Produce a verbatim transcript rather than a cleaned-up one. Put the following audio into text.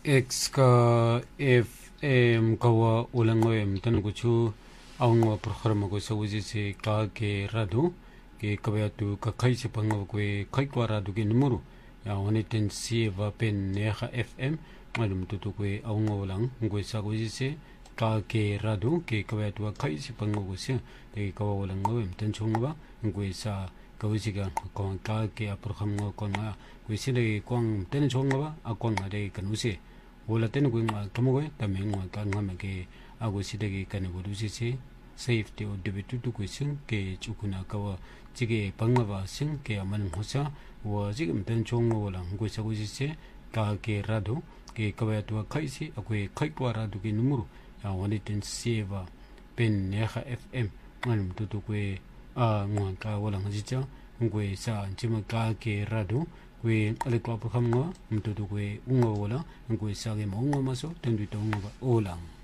X ka F M kawa ulango em tan kuchu aungo programa ko sa uji se ka ke radu ke kabayatu ka kai se pango ko kai kwa radu ke numero ya wani ten si va pen neha F M malum tutu ko aungo ulang ngo sa uji se ka ke radu ke kabayatu kai se pango ko se de kawa ulango em tan chunga ba ngo sa kawisiga kon ka ke programa ko ma ko se de kon ten chunga ba akon de kanusi wala ten ko ma tomo tameng ma ka ngama ke ago sidege kan bodusi se safety o debitu tu question ke chukuna kawa chige pangwa sing ke aman hosa wa jigam ten chongo wala ngo sa go se ka ke rado ke kawa tu kai si akwe kai kwa rado ke numero ya wani ten seva pen neha F M manum tu tu ko a ngwa ka wala ngajija ngo sa chima ka ke rado we ale kwa program ngo mtoto kwe ungo wala ngo isage mo ngo maso tendu to ngo ba olang